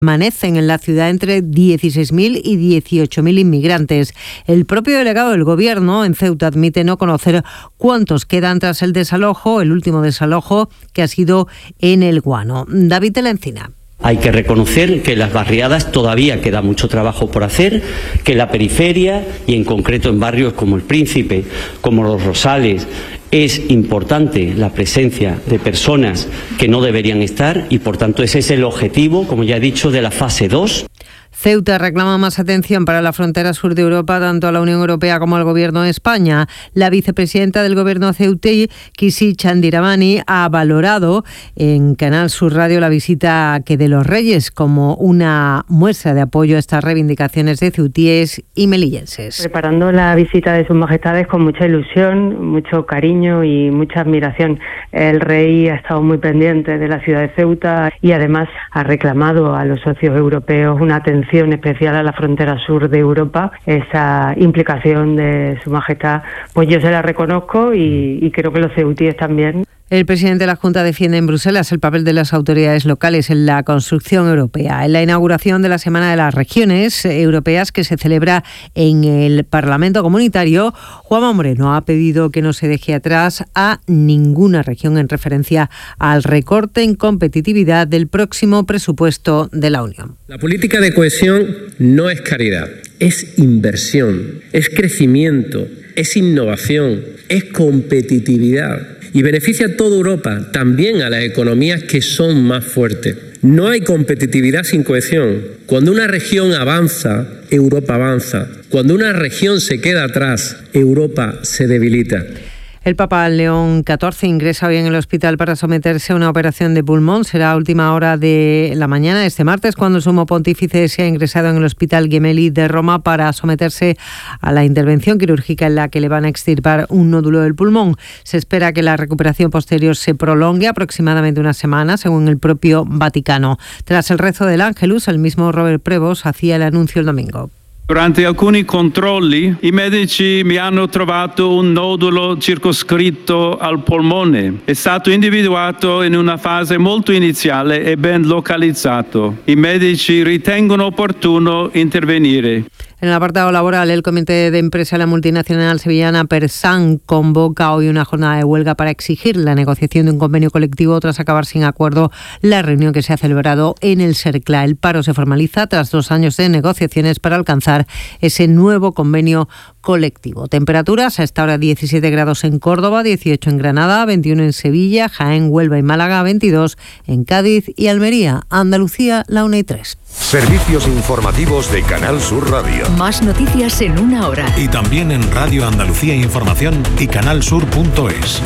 Permanecen en la ciudad entre 16.000 y 18.000 inmigrantes. El propio delegado del Gobierno en Ceuta admite no conocer cuántos quedan tras el desalojo, el último desalojo que ha sido en El Guano. David de la Encina. Hay que reconocer que en las barriadas todavía queda mucho trabajo por hacer, que en la periferia y en concreto en barrios como El Príncipe, como Los Rosales, es importante la presencia de personas que no deberían estar y por tanto ese es el objetivo, como ya he dicho, de la fase 2. Ceuta reclama más atención para la frontera sur de Europa, tanto a la Unión Europea como al Gobierno de España. La vicepresidenta del Gobierno ceutí, Kisi Chandiramani, ha valorado en Canal Sur Radio la visita que de los Reyes como una muestra de apoyo a estas reivindicaciones de ceutíes y melillenses. Preparando la visita de sus majestades con mucha ilusión, mucho cariño y mucha admiración. El rey ha estado muy pendiente de la ciudad de Ceuta y además ha reclamado a los socios europeos una atención especial a la frontera sur de Europa. Esa implicación de su majestad, pues yo se la reconozco y creo que los ceutíes también. El presidente de la Junta defiende en Bruselas el papel de las autoridades locales en la construcción europea. En la inauguración de la Semana de las Regiones Europeas que se celebra en el Parlamento Comunitario, Juanma Moreno ha pedido que no se deje atrás a ninguna región en referencia al recorte en competitividad del próximo presupuesto de la Unión. La política de cohesión no es caridad, es inversión, es crecimiento, es innovación, es competitividad. Y beneficia a toda Europa, también a las economías que son más fuertes. No hay competitividad sin cohesión. Cuando una región avanza, Europa avanza. Cuando una región se queda atrás, Europa se debilita. El Papa León XIV ingresa hoy en el hospital para someterse a una operación de pulmón. Será a última hora de la mañana este martes cuando el sumo pontífice se ha ingresado en el Hospital Gemelli de Roma para someterse a la intervención quirúrgica en la que le van a extirpar un nódulo del pulmón. Se espera que la recuperación posterior se prolongue aproximadamente una semana, según el propio Vaticano. Tras el rezo del Ángelus, el mismo Robert Prevost hacía el anuncio el domingo. Durante alcuni controlli i medici mi hanno trovato un nodulo circoscritto al polmone. È stato individuato in una fase molto iniziale e ben localizzato. I medici ritengono opportuno intervenire. En el apartado laboral, el Comité de Empresa de la multinacional sevillana Persan convoca hoy una jornada de huelga para exigir la negociación de un convenio colectivo tras acabar sin acuerdo la reunión que se ha celebrado en el Cercla. El paro se formaliza tras 2 años de negociaciones para alcanzar ese nuevo convenio colectivo. Temperaturas a esta hora 17 grados en Córdoba, 18 en Granada, 21 en Sevilla, Jaén, Huelva y Málaga, 22 en Cádiz y Almería. Andalucía, la 1:03. Servicios informativos de Canal Sur Radio. Más noticias en una hora. Y también en Radio Andalucía Información y canalsur.es.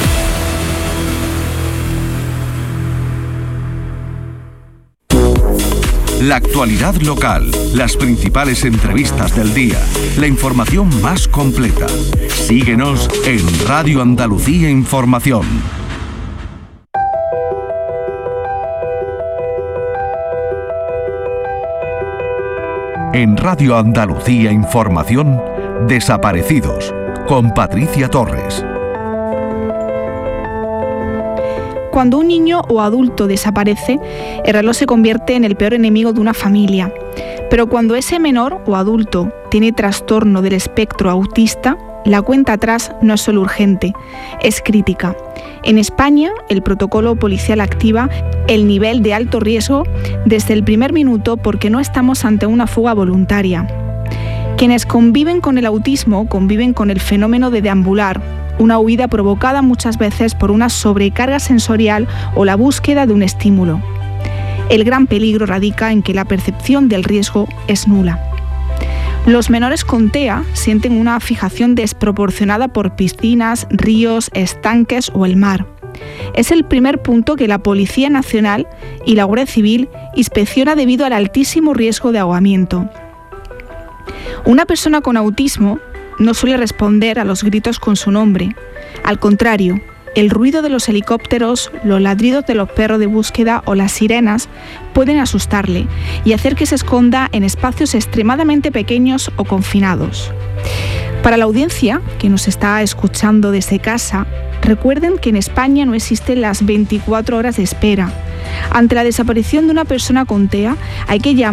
La actualidad local, las principales entrevistas del día, la información más completa. Síguenos en Radio Andalucía Información. En Radio Andalucía Información, Desaparecidos, con Patricia Torres. Cuando un niño o adulto desaparece, el reloj se convierte en el peor enemigo de una familia. Pero cuando ese menor o adulto tiene trastorno del espectro autista, la cuenta atrás no es solo urgente, es crítica. En España, el protocolo policial activa el nivel de alto riesgo desde el primer minuto porque no estamos ante una fuga voluntaria. Quienes conviven con el autismo conviven con el fenómeno de deambular, una huida provocada muchas veces por una sobrecarga sensorial o la búsqueda de un estímulo. El gran peligro radica en que la percepción del riesgo es nula. Los menores con TEA sienten una fijación desproporcionada por piscinas, ríos, estanques o el mar. Es el primer punto que la Policía Nacional y la Guardia Civil inspecciona debido al altísimo riesgo de ahogamiento. Una persona con autismo no suele responder a los gritos con su nombre. Al contrario, el ruido de los helicópteros, los ladridos de los perros de búsqueda o las sirenas pueden asustarle y hacer que se esconda en espacios extremadamente pequeños o confinados. Para la audiencia que nos está escuchando desde casa, recuerden que en España no existen las 24 horas de espera. Ante la desaparición de una persona con TEA, hay que llamar